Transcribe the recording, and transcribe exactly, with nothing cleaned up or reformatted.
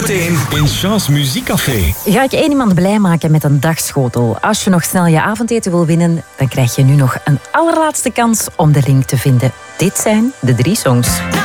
Zometeen in Chance Muziekcafé. Ga ik één iemand blij maken met een dagschotel? Als je nog snel je avondeten wil winnen, dan krijg je nu nog een allerlaatste kans om de link te vinden. Dit zijn de drie songs.